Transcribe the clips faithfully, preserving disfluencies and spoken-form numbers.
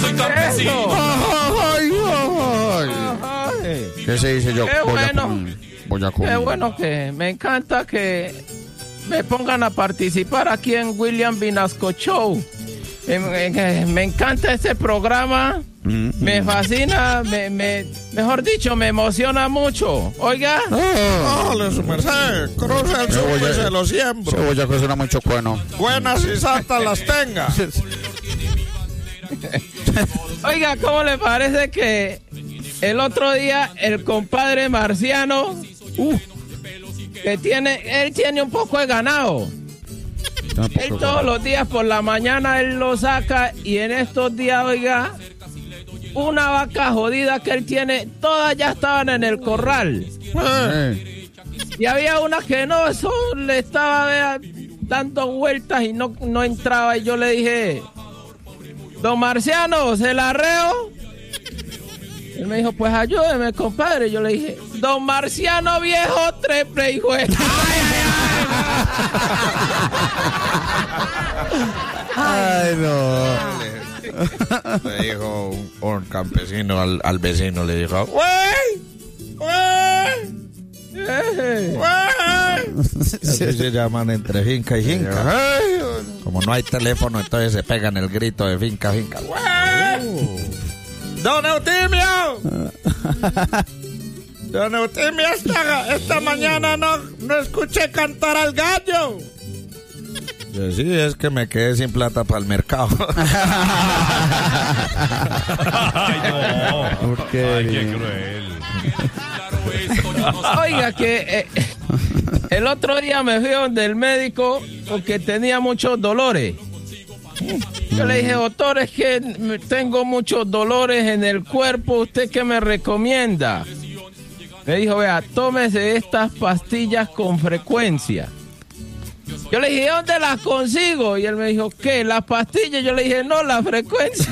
soy campesino. Ay, ay, ay. ¿Qué se dice yo? Qué bueno. Boyacón. Qué bueno que me encanta que me pongan a participar aquí en William Vinasco Show. Me, me, me encanta este programa. Mm-hmm. Me fascina, me, me, mejor dicho, me emociona mucho. Oiga. Oh, oh su merced, cruza el sur y se lo siembro. Se voy a que suena mucho bueno. Buenas y santas las tenga. Oiga, ¿cómo le parece que el otro día el compadre Marciano, uh, que tiene, él tiene un poco de ganado? Él todos los días por la mañana él lo saca y en estos días, oiga, una vaca jodida que él tiene, todas ya estaban en el corral. Eh. Y había una que no, eso le estaba vea, dando vueltas y no, no entraba. Y yo le dije, don Marciano, ¿se la arreo? Él me dijo, pues ayúdeme, compadre. Yo le dije, don Marciano viejo treple, hijo de... Ay, no. Le dijo un, un campesino al, al vecino, le dijo, ¡güey! ¡Güey! ¡Güey! Así se llaman entre finca y finca. Como no hay teléfono, entonces se pegan el grito de finca, finca. ¡Güey! ¡Don Eutimio! Don Eutimio, esta, esta mañana no, no escuché cantar al gallo. Yo, sí, es que me quedé sin plata para el mercado. Ay, no. ¿Por qué? Ay, qué cruel. Oiga, que eh, el otro día me fui donde el médico porque tenía muchos dolores. Yo le dije, doctor, es que tengo muchos dolores en el cuerpo, ¿usted qué me recomienda? Me dijo, vea, tómese estas pastillas con frecuencia. Yo le dije, ¿dónde las consigo? Y él me dijo, ¿qué? ¿Las pastillas? Yo le dije, no, la frecuencia.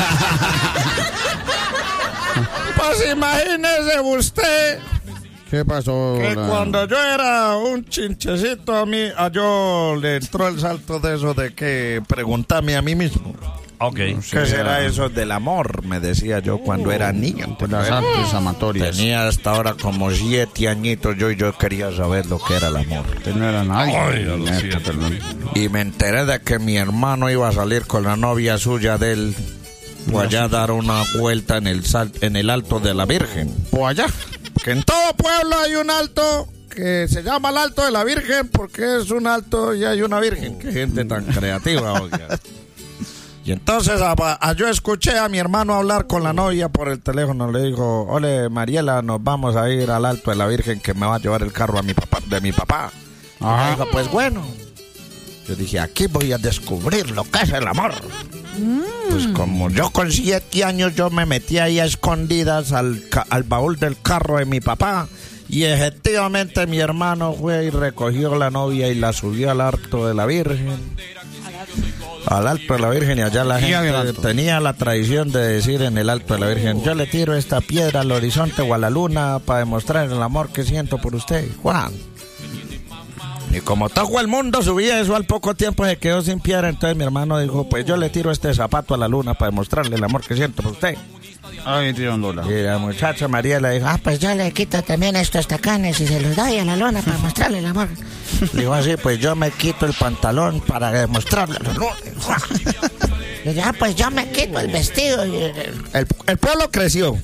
Pues imagínese usted. ¿Qué pasó? Que la... cuando yo era un chinchecito, a mí, a yo le entró el salto de eso de que preguntarme a mí mismo. Ok. ¿Qué será eso del amor? Me decía yo cuando era niño. De las artes amatorias. Tenía hasta ahora como siete añitos yo y yo quería saber lo que era el amor. Que no era nadie. Ay, a los siete. Y me enteré de que mi hermano iba a salir con la novia suya de él. Pues allá a dar una vuelta en el sal, en el Alto de la Virgen. Pues allá. Que en todo pueblo hay un alto que se llama el Alto de la Virgen porque es un alto y hay una virgen. Qué gente tan creativa, oiga. Y entonces a, a, yo escuché a mi hermano hablar con la novia por el teléfono. Le dijo, ole Mariela, nos vamos a ir al Alto de la Virgen que me va a llevar el carro a mi papá, de mi papá. Ajá. Y dijo, pues bueno. Yo dije, aquí voy a descubrir lo que es el amor. Mm. Pues como yo con siete años yo me metí ahí a escondidas al, al baúl del carro de mi papá. Y efectivamente mi hermano fue y recogió la novia y la subió al Alto de la Virgen. Al Alto de la Virgen, y allá la gente tenía la tradición de decir en el Alto de la Virgen, yo le tiro esta piedra al horizonte o a la luna para demostrar el amor que siento por usted, Juan. Y como todo el mundo subía eso, al poco tiempo se quedó sin piedra. Entonces mi hermano dijo, pues yo le tiro este zapato a la luna para demostrarle el amor que siento por usted. Ay, tío Lola. Y la muchacha María le dijo, ah, pues yo le quito también estos tacanes y se los doy a la luna para mostrarle el amor. Dijo así, pues yo me quito el pantalón para demostrarle la luna. Le dije, ah, pues yo me quito el vestido. Y el, el, el pueblo creció.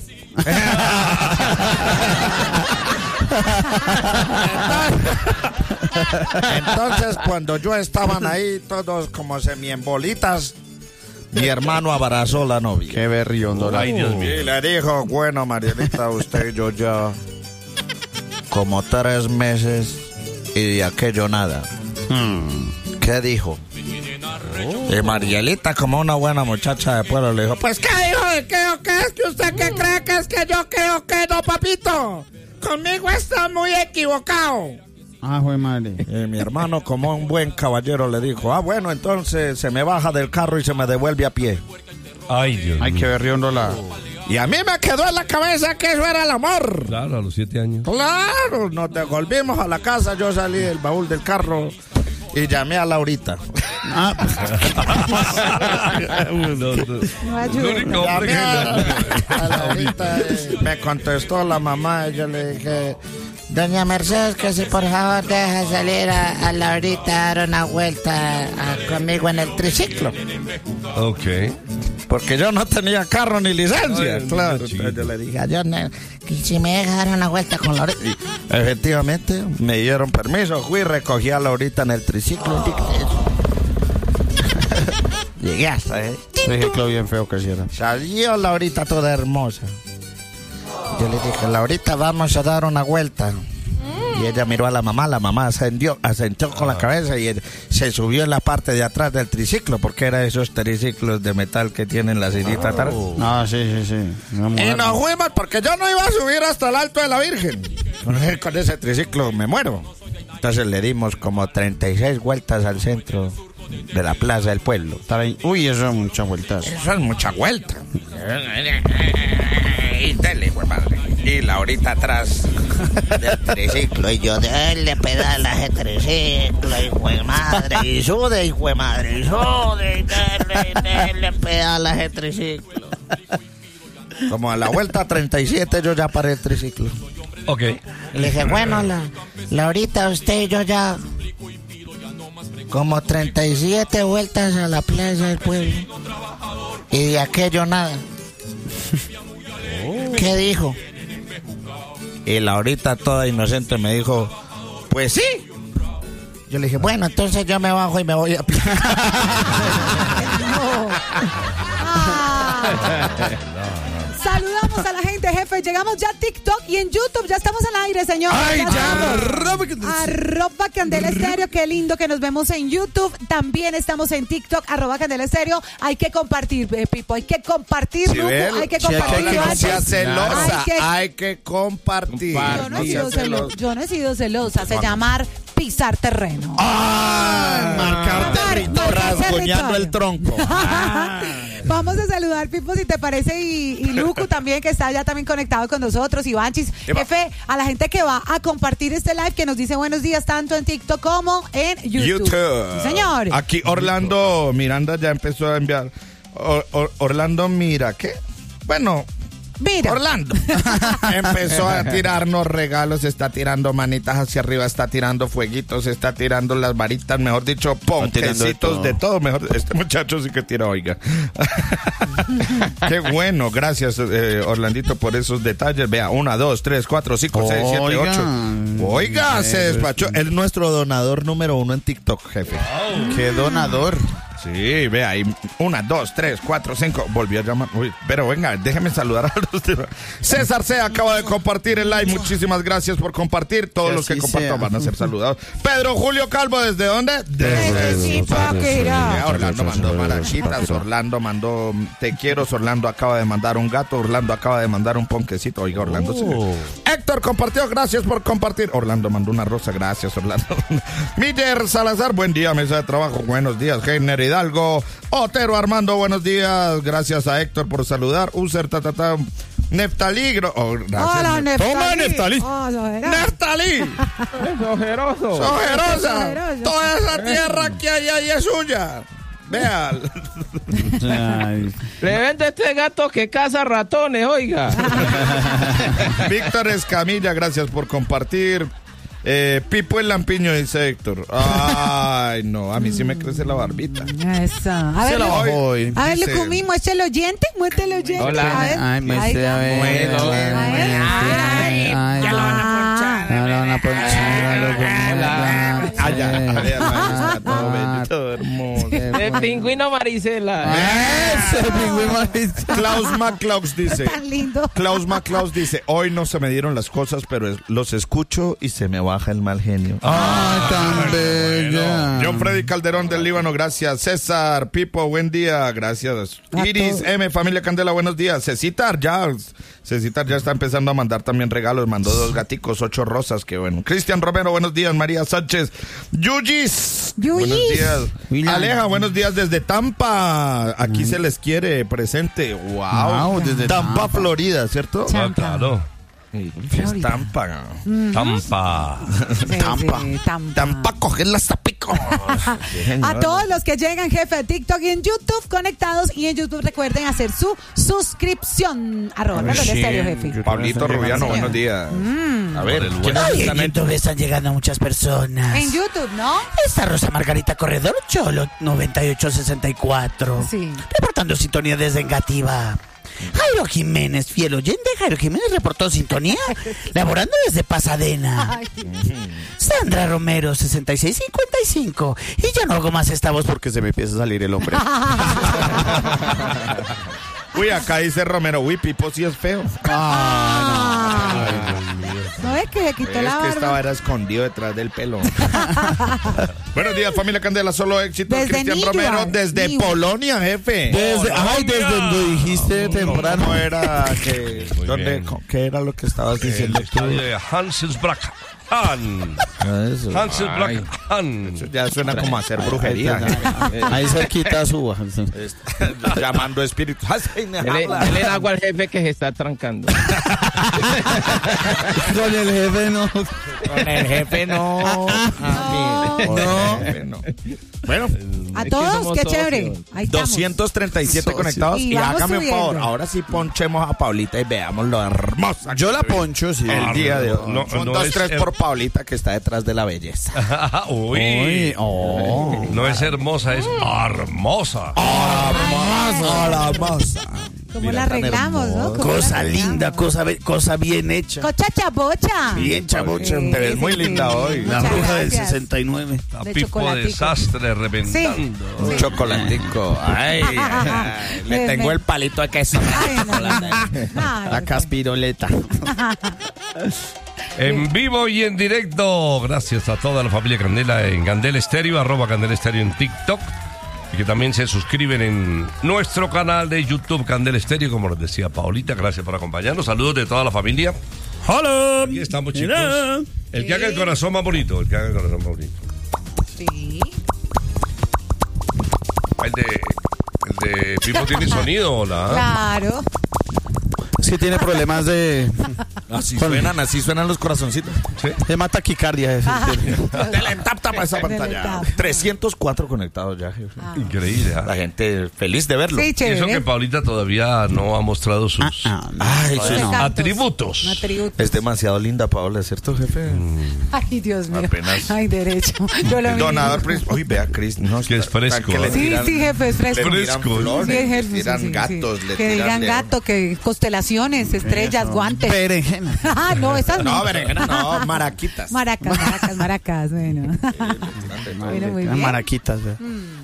Entonces cuando yo estaban ahí todos como semiembolitas, mi hermano abrazó a la novia. Qué berrión, Lola. Ay, Dios mío. Y le dijo, bueno, Marielita, usted y yo ya como tres meses y de aquello nada. Hmm. ¿Qué dijo? Oh. Y Marielita, como una buena muchacha de pueblo, le dijo, pues ¿qué dijo? ¿De qué o qué es que usted qué cree que es que yo creo que no, papito? Conmigo está muy equivocado. Ah, fue madre. Y mi hermano, como un buen caballero, le dijo, ah, bueno, entonces se me baja del carro y se me devuelve a pie. Ay, Dios Ay, mío. qué berrión, Lola. Y a mí me quedó en la cabeza que eso era el amor. Claro, a los siete años. Claro, nos devolvimos a la casa, yo salí del baúl del carro y llamé a Laurita. Ah, No, no. No ayuda. El único hombre Llamé a, que- a Laurita, eh, me contestó la mamá y yo le dije, Doña Mercedes, que si por favor deja salir a, a Laurita a dar una vuelta a- conmigo en el triciclo. Ok. porque yo no tenía carro ni licencia. Ay, Claro, chico. entonces yo le dije, Diga, yo ne- que si me deja dar una vuelta con Laurita. y efectivamente me dieron permiso, fui, recogí a Laurita en el triciclo. Llegué hasta ahí. triciclo bien feo que hiciera. Salió Laurita toda hermosa. Yo le dije, Laurita, vamos a dar una vuelta. Y ella miró a la mamá, la mamá ascendió, asentó con la cabeza y él se subió en la parte de atrás del triciclo, porque era esos triciclos de metal que tienen la sillita atrás. Ah, sí, sí, sí. Una Y mujer. nos fuimos porque yo no iba a subir hasta el Alto de la Virgen. Con ese- Con ese triciclo me muero. Entonces le dimos como treinta y seis vueltas al centro de la plaza del pueblo. Estar ahí. Uy, eso es muchas vueltas. Eso es mucha vuelta. Y dele, güey, madre. Y Laurita atrás del triciclo. Y yo dele pedala a ese triciclo, hijo de madre. Y sude, hijo de madre. Y sude. Y dele, dele pedala a ese triciclo. Como a la vuelta treinta y siete yo ya paré el triciclo. Ok. Le dije, bueno, la, Laurita, usted y yo ya como treinta y siete vueltas a la plaza del pueblo. Y de aquello nada. ¿Qué dijo? Y Laurita toda inocente me dijo, pues sí. Yo le dije, bueno, entonces yo me bajo y me voy a... Saludamos a la gente, jefe. Llegamos ya a TikTok y en YouTube. Ya estamos al aire, señor. Ay, ya, estamos. Arroba Candela Estéreo. Qué lindo que nos vemos en YouTube. También estamos en TikTok, arroba Candela Estéreo. Hay que compartir, eh, Pipo. Hay que compartir, Si Luco. ven, Hay que si hay compartir. que no Baches. sea celosa, Hay que- hay que compartir. Yo no, he sido sea celo- yo no he sido celosa. Se llama pisar terreno. ¡Ay! Marcar territorio. marcar Rasguñando territorio. el tronco. Vamos a saludar, Pipo, si te parece, y, y Luco también, que está ya también conectado con nosotros, y Banchis. Eva. Jefe, a la gente que va a compartir este live, que nos dice buenos días tanto en TikTok como en YouTube. YouTube. Sí, señor. Aquí Orlando Miranda ya empezó a enviar. Or- Or- Orlando Mira, ¿qué? Bueno, Mira. Orlando empezó a tirarnos regalos, está tirando manitas hacia arriba, está tirando fueguitos, está tirando las varitas, mejor dicho, tirando de ponquecitos todo. de todo. Mejor, este muchacho sí que tira, oiga. Qué bueno, gracias eh, Orlandito por esos detalles. Vea, una, dos, tres, cuatro, cinco, seis, siete, Oiga. ocho. Oiga, se despachó. Es nuestro donador número uno en TikTok, jefe. Qué donador. Sí, vea, ahí una, dos, tres, cuatro, cinco. Volví a llamar. Uy, pero venga, déjeme saludar a los demás. César C. acaba de compartir el live. Muchísimas gracias por compartir. Todos Que los que así compartan sea. van a ser saludados. Pedro Julio Calvo, ¿desde dónde? Desde Zipaquirá. Vea, Orlando mandó marachitas, Orlando mandó te quiero, Orlando acaba de mandar un gato, Orlando acaba de mandar un ponquecito. Oiga, Orlando. sí. Héctor compartió, gracias por compartir. Orlando mandó una rosa, gracias, Orlando. Miller Salazar, buen día, mesa de trabajo, buenos días. Heiner Hidalgo, Otero Armando, buenos días. Gracias a Héctor por saludar. User, ta, ta, ta. Neftalí, gro- oh, gracias. Hola, Neftalí. Toma, Neftalí. Oh, soberano. Neftalí. Ojeroso. Sojerosa. Sojerosa. Toda esa tierra que hay ahí es suya. Vea. Ay, Le vende este gato que caza ratones, oiga. Víctor Escamilla, gracias por compartir. Eh, Pipo el Lampiño, dice Héctor. Ay, no, a mí sí me crece la barbita. Eso. A ver, Se la Lu- bajo hoy. a ver, Dice- Lucumí, muestra el oyente, muestra el oyente. Hola. A ver. ay, muestre, a ver. Bueno, a ver, a ver, muestre, ay, ay, ya lo van a ponchar. Ya lo van a ponchar. lo que- Hola. Ah, ya, vea, está todo bello, todo hermoso. El pingüino Marisela. Ese pingüino marista. Klaus MacLaus dice. Tan lindo. Klaus MacLaus dice, hoy no se me dieron las cosas, pero es- los escucho y se me baja el mal genio. Ay, tan bella. John Freddy Calderón del Líbano, gracias. César, Pipo, buen día, gracias. A Iris todos. M, familia Candela, buenos días. Cecitar, ya, Cecitar ya está empezando a mandar también regalos, mandó dos gaticos, ocho rosas, que bueno. Cristian Romero, buenos días. María Sánchez, Yuyis, Yuyis. buenos días. William. Aleja, buenos días desde Tampa, aquí se les quiere presente. Wow, Wow, desde Tampa, Tampa. Florida, ¿cierto? Ah, claro. Estampa. Tampa. Sí, Tampa. sí, Tampa. Tampa, cogerla hasta pico. A todos los que llegan, jefe, de TikTok y en YouTube conectados. Y en YouTube recuerden hacer su suscripción. Arroba Candela Estéreo, jefe. Pablito Rubiano, buenos días. A ver, ¿quiénes Ay, están en en YouTube están llegando muchas personas. En YouTube, ¿no? Esta Rosa Margarita Corredor, Cholo noventa y ocho sesenta y cuatro. Sí. Reportando sintonía desde Engativá. Jairo Jiménez, fiel oyente, Jairo Jiménez reportó sintonía, laborando desde Pasadena. Ay, Sandra Romero, sesenta y seis cincuenta y cinco. Y ya no hago más esta voz porque se me empieza a salir el hombre. Uy, acá dice Romero, uy, Pipo sí es feo. Ah. ¿No es que se quitó Es la que estaba barba? era escondido detrás del pelo. Buenos días, familia Candela, solo éxito. Desde Cristian Newark, Romero, desde Newark. Polonia, jefe. Desde, ay, desde donde dijiste temprano. ¿Cómo era que, Muy dónde, bien. co- qué era lo que estabas El diciendo tú? estadio de Hanselsbrack. Han. Eso. Hanselsbrack. Ay, Han. eso ya suena como a hacer brujería. Ahí cerquita suba. Llamando espíritus. Dele, dele agua al jefe que se está trancando. Con el jefe no. Con el jefe no. Ah, No. Con el No. jefe no. Bueno, A Es que todos, somos qué socios. chévere. Ahí estamos. doscientos treinta y siete Socio. conectados. Y Y, vamos hágame un subiendo. favor. Ahora sí ponchemos a Paulita y veamos lo hermosa. Yo la poncho, sí. El día de hoy. No, Son no dos, es tres her- por Paulita que está detrás de la belleza. Uy. Uy, oh. No es hermosa, es hermosa. Hermosa, hermosa. ¿Cómo Mira, la tan arreglamos, no? hermosa. ¿Cómo la Cosa arreglamos? linda, cosa, be- cosa bien hecha. Cocha chabocha. Bien chabocha. Sí, Te ves muy sí, linda sí. hoy. La Muchas bruja del gracias. sesenta y nueve. La De pipo chocolatico. desastre reventando. Un Sí. chocolatico. Ay, ay, ay. Le Me- tengo me- el palito de queso. Ay, no, no, no. No, La no, caspiroleta. En vivo y en directo. Gracias a toda la familia Candela en Candela Estéreo, arroba Candela Estéreo en TikTok. Y que también se suscriben en nuestro canal de YouTube Candela Estéreo, como les decía Paulita. Gracias por acompañarnos. Saludos de toda la familia. Hola. Aquí estamos, chicos. Mira. El que haga el corazón más bonito. El que haga el corazón más bonito. Sí. El de, el de Pipo tiene sonido, ¿la? Claro. Es que tiene problemas de. Así suenan, así suenan los corazoncitos. ¿Sí? Se mata taquicardia. ese. Dele tap tap a esa Dele pantalla. tap. trescientos cuatro conectados ya, jefe. Increíble. ¿ah? La gente feliz de verlo. Sí, Y eso que chévere. Paulita todavía no ha mostrado sus Ah, no. Ay, Los sí. cantos. atributos. Atributos. Es demasiado linda, Paola, ¿cierto, jefe? Ay, Dios mío. Apenas. Ay, derecho. Yo lo El vi. donador Pris. Uy, vea, Chris. No, Que es fresco, que le ¿eh? Sí, tiran- sí, jefe, es fresco. Le tiran Fresco. flores, Sí, jefe, le tiran sí, sí, gatos, sí. le Que tiran digan león. gato, que constelaciones, estrellas, guantes. Berenjena. Ah, no, esas no. No, berenjena, no, maraquitas. Maracas, maracas, maracas, bueno. Bueno, muy bien. Maraquitas. ¿verdad?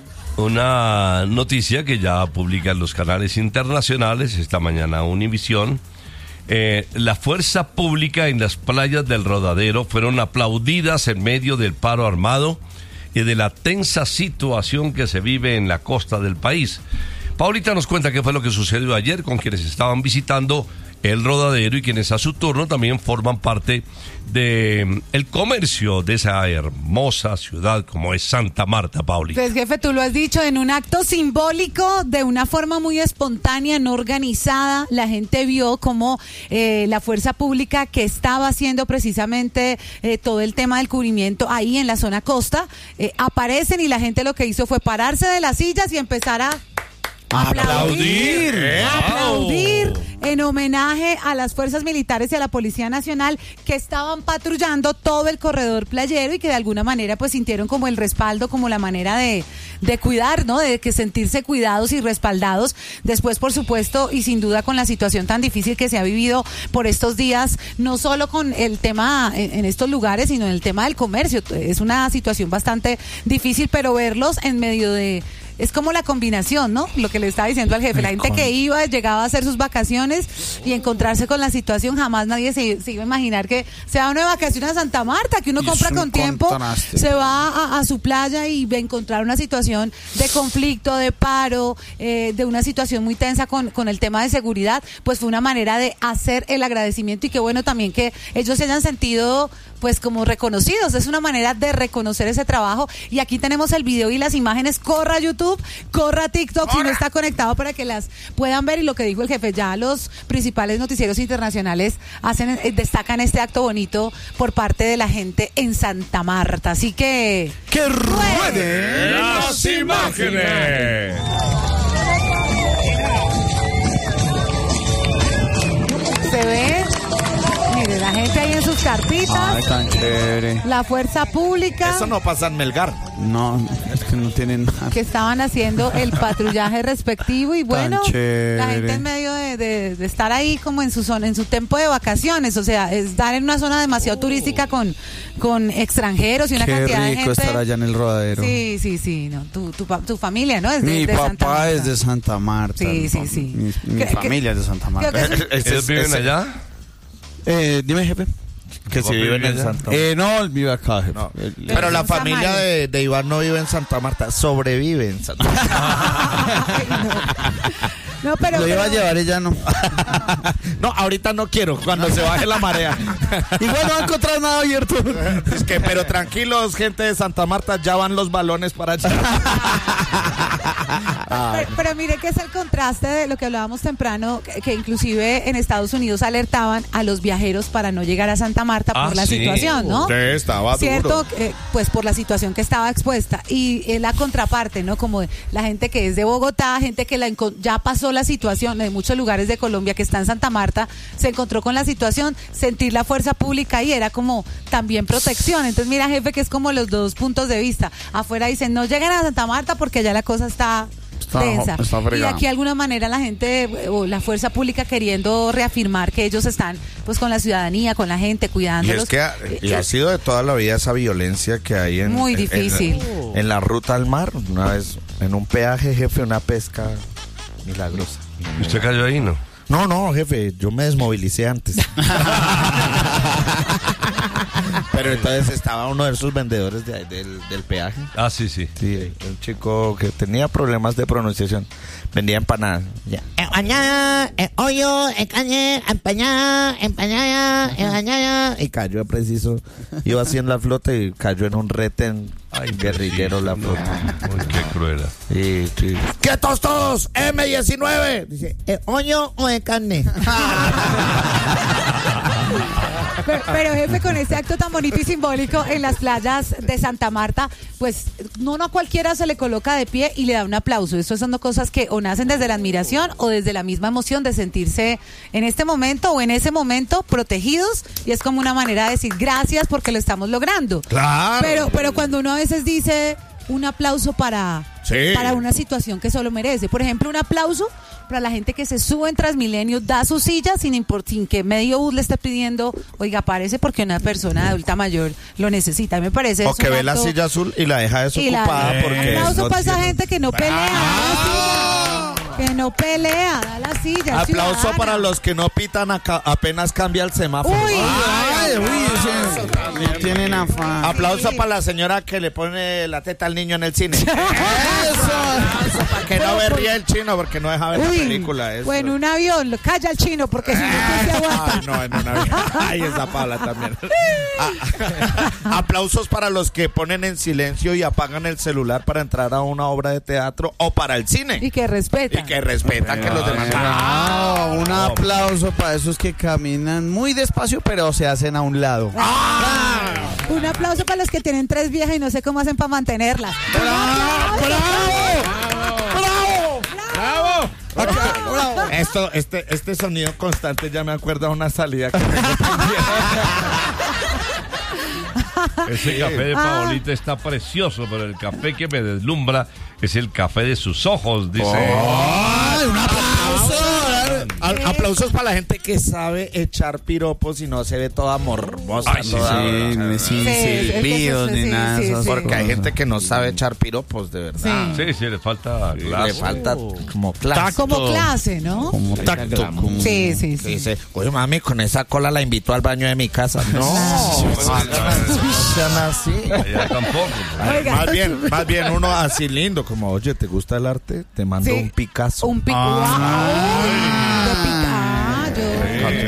Una noticia que ya publican los canales internacionales, esta mañana Univisión. Eh, la fuerza pública en las playas del Rodadero fueron aplaudidas en medio del paro armado y de la tensa situación que se vive en la costa del país. Paulita nos cuenta qué fue lo que sucedió ayer con quienes estaban visitando el Rodadero y quienes a su turno también forman parte de mm, el comercio de esa hermosa ciudad como es Santa Marta, Paulita. Pues jefe, tú lo has dicho, en un acto simbólico, de una forma muy espontánea, no organizada, la gente vio como eh, la fuerza pública que estaba haciendo precisamente eh, todo el tema del cubrimiento ahí en la zona costa, eh, aparecen y la gente lo que hizo fue pararse de las sillas y empezar a aplaudir, ¡Eh! aplaudir ¡Wow! en homenaje a las fuerzas militares y a la Policía Nacional que estaban patrullando todo el corredor playero y que de alguna manera pues sintieron como el respaldo, como la manera de, de cuidar, ¿no? De que sentirse cuidados y respaldados. Después, por supuesto, y sin duda con la situación tan difícil que se ha vivido por estos días, no solo con el tema en, en estos lugares, sino en el tema del comercio. Es una situación bastante difícil, pero verlos en medio de... Es como la combinación, ¿no? Lo que le estaba diciendo al jefe. La gente que iba, llegaba a hacer sus vacaciones y encontrarse con la situación, jamás nadie se, se iba a imaginar que se va uno de vacaciones a Santa Marta, que uno Y compra es un con tiempo, contraste. se va a, a su playa y va a encontrar una situación de conflicto, de paro, eh, de una situación muy tensa con, con el tema de seguridad. Pues fue una manera de hacer el agradecimiento y qué bueno también que ellos se hayan sentido pues como reconocidos. Es una manera de reconocer ese trabajo. Y aquí tenemos el video y las imágenes. Corra a YouTube, corra a TikTok si no está conectado para que las puedan ver. Y lo que dijo el jefe, ya los principales noticieros internacionales hacen, eh, destacan este acto bonito por parte de la gente en Santa Marta. Así que... ¡Que rueden las imágenes! Se ve, mire, la gente ahí en sus carpitas. Ay, tan chévere. La fuerza pública. Eso no pasa en Melgar. No, es que no tienen nada. Que estaban haciendo el patrullaje respectivo y bueno, chévere. la gente en medio de, de- de estar ahí como en su zona, en su tiempo de vacaciones, o sea, estar en una zona demasiado turística con, con extranjeros y una Qué cantidad de rico gente. estar allá en el rodadero. Sí, sí, sí, no, tu, tu, pa- tu familia, ¿no? Es de, Mi de Santa papá Marta. es de Santa Marta. Sí, sí, Mi- sí. Mi, mi Creo que- familia es de Santa Marta. creo que es un- Ese- ¿Ellos viven ese- allá? Eh, dime, jefe. Que si viven en Santa Marta. Eh, no, él vive acá, jefe. No. Él- Pero Pero la son familia tamales. de, de Iván no vive en Santa Marta, sobrevive en Santa Marta. Ay, no. No, pero, lo iba a pero- llevar, ella no. No, ahorita no quiero, cuando se baje la marea. Igual no va a encontrar nada abierto. Es que, pero tranquilos, gente de Santa Marta, ya van los balones para allá. Pero, pero mire que es el contraste de lo que hablábamos temprano, que, que inclusive en Estados Unidos alertaban a los viajeros para no llegar a Santa Marta Ah, por la sí. situación, ¿no? Sí, estaba Cierto, duro. eh, pues por la situación que estaba expuesta. Y es la contraparte, ¿no? Como de la gente que es de Bogotá, gente que la enco- ya pasó la situación en muchos lugares de Colombia que está en Santa Marta, se encontró con la situación, sentir la fuerza pública y era como también protección. Entonces mira, jefe, que es como los dos puntos de vista. Afuera dicen, no lleguen a Santa Marta porque allá la cosa está... Está- densa. está Y fregada. aquí de alguna manera la gente eh, o la fuerza pública queriendo reafirmar que ellos están pues con la ciudadanía, con la gente, Y cuidándolos. es que ha, y ha sido de toda la vida esa violencia que hay en, Muy en- difícil. en, en la ruta al mar. Una vez en un peaje, jefe, una pesca milagrosa. ¿Y usted cayó ahí, no? No, no, jefe, yo me desmovilicé antes. Pero entonces estaba uno de esos vendedores de ahí del, del peaje. Ah, sí, sí. Sí, un chico que tenía problemas de pronunciación. Vendía empanadas. Ya. Empañada, eh, hoyo, eh, cañe, empañada, empañada, empañada. Y cayó preciso. Iba así en la flota y cayó en un retén guerrillero la flota. Uy, qué cruel. Sí, sí. ¡Quietos todos! eme diecinueve. Dice, ¿Eh, hoyo o de carne? Pero, pero, jefe, con este acto tan bonito y simbólico en las playas de Santa Marta, pues no, no a cualquiera se le coloca de pie y le da un aplauso. Eso son cosas que o nacen desde la admiración o desde la misma emoción de sentirse en este momento o en ese momento protegidos y es como una manera de decir gracias porque lo estamos logrando. Claro. Pero, pero cuando uno a veces dice un aplauso para, Sí. para una situación que solo merece. Por ejemplo, un aplauso para la gente que se sube en Transmilenio, da su silla sin, import- sin que medio bus le esté pidiendo, oiga, párese porque una persona adulta mayor lo necesita. A mí me parece O es que un ve la acto- silla azul y la deja y la- desocupada porque aplauso no para esa tiene- gente que no pelea, da la silla. Que no pelea, da la silla. Aplauso ciudadana. para los que no pitan acá- apenas cambia el semáforo. Uy, Ay, uy, ese- no tienen afán. Aplauso para la señora que le pone la teta al niño en el cine. Eso. Para que no berría el chino porque no deja ver la uy, película. Eso. o en un avión, lo- calla el chino porque si no tú se aguanta. Ay, no, en una Ay, esa pala también. Ah, aplausos para los que ponen en silencio y apagan el celular para entrar a una obra de teatro o para el cine. Y que respeta. Y que respetan que los demás. Ah, un aplauso para esos que caminan muy despacio, pero se hacen a un lado. Un aplauso para los que tienen tres viejas y no sé cómo hacen para mantenerlas. Esto, este, este sonido constante ya me acuerda a una salida que tengo pendiente. Ese café de Paolita está precioso, pero el café que me deslumbra es el café de sus ojos, dice. ¡Ay, un aplauso! A- aplausos para la gente que sabe echar piropos y no se ve toda morbosa. Ay, sí, toda- Sí, ni sin Sí, es que silbidos eso- ni sí, nada. sí, esas sí. Porque hay cosas. gente que no sabe echar piropos, de verdad. Sí. Sí, sí, le falta Le clase. falta como clase. Como clase, ¿no? Como tacto. como- Sí, sí, sí. Dice, oye mami, con esa cola la invitó al baño de mi casa. No, no sean así. Allá tampoco. Oiga. Más bien, más bien uno así lindo, como, oye, ¿te gusta el arte? Te mando Sí. un Picasso. Un pico. Ah. De pica- Ah, yo. Un abrazo.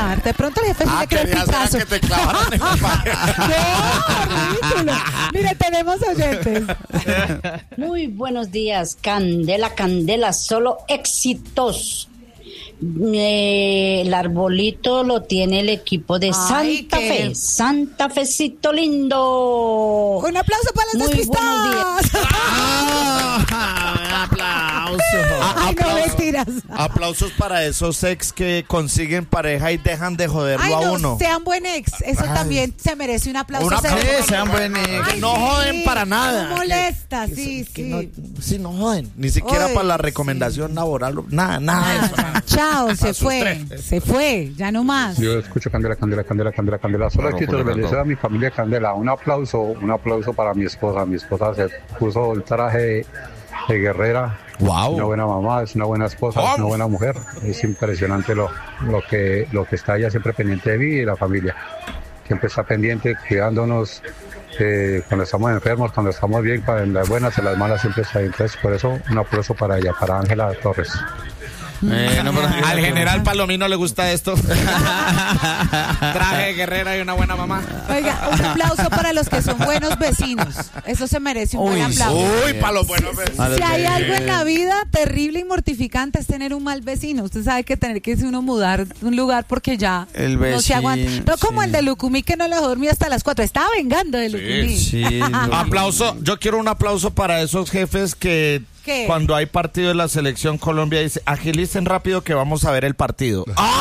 picar. De pronto el jefe sí Ah, le cree el querías era Picasso. que te clavaran en la pared. No, ridículo. Mire, tenemos oyentes. Muy buenos días, Candela, Candela, solo éxitos. Eh, el arbolito lo tiene el equipo de Ay, Santa qué- Fe, Santa Fecito lindo. Un aplauso para las Muy buenos despistadas. Ah, aplausos. Ay, no, mentiras. Aplausos para esos ex que consiguen pareja y dejan de joderlo Ay, a no, uno. sean buen ex. Eso también se merece un aplauso. Un aplauso. Se- Sí, sean buen ex. Ay, no sí, joden para nada. No molesta, Que- sí, que sí. no- sí, no joden. Ni siquiera Ay, para la sí. recomendación laboral. Nada, nada de eso. nada. Chao, se sus fue. tres. Se fue, ya no más. Yo escucho Candela, Candela, Candela, Candela, Candela. Solo Claro, éxitos, Julio, bendiciones claro. a mi familia Candela. Un aplauso, un aplauso para mi esposa. Mi esposa se puso el traje de, de guerrera. Wow. Una buena mamá, es una buena esposa, es una buena mujer. Es impresionante lo, lo que lo que está ella siempre pendiente de mí y de la familia. Siempre está pendiente, cuidándonos. Eh, cuando estamos enfermos, cuando estamos bien, cuando en las buenas, en las malas siempre está ahí. Entonces, por eso, un aplauso para ella, para Ángela Torres. Eh, no, pero- Al general Palomino le gusta esto. Traje de guerrera y una buena mamá. Oiga, un aplauso para los que son buenos vecinos. Eso se merece un buen Uy, aplauso. Uy, para los buenos A vecinos. los Si hay de- algo en la vida terrible y mortificante es tener un mal vecino. Usted sabe que tener que irse uno mudar de un lugar porque ya El no se aguanta. vecino, No como sí. el de Lucumí que no le dejó dormir hasta las cuatro. Estaba vengando de Lucumí. Sí, no. Aplauso, yo quiero un aplauso para esos jefes que ¿Qué? cuando hay partido de la selección Colombia dice, agilicen rápido que vamos a ver el partido.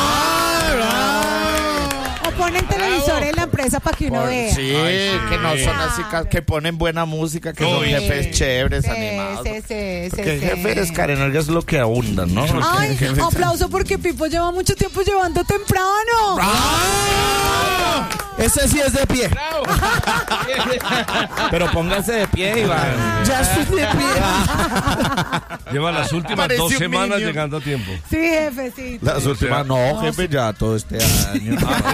O ponen televisor en la empresa para que uno Por- vea. sí, que no son así, ca- que ponen buena música, que son Uy. jefes chéveres, Sí, animados. sí, sí, Porque sí, jefes, sí. Karen, es lo que abundan, ¿no? Ay, Jefes- aplauso porque Pipo lleva mucho tiempo llevando temprano. ¡Ah! Ese sí es de pie. Pero pónganse de pie, Iván. Ya estoy de pie. Lleva las últimas Pareció dos un semanas niño. llegando a tiempo. Sí, jefe, sí. Las últimas, no, jefe, ya todo este año.